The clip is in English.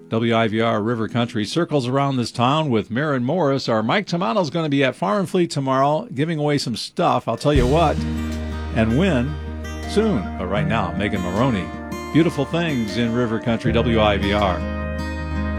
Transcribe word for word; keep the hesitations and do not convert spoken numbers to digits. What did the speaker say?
W I V R River Country circles around this town with Maren Morris. Our Mike Tomato's going to be at Farm and Fleet tomorrow giving away some stuff. I'll tell you what and when soon. But right now, Megan Maroney. Beautiful things in River Country, W I V R.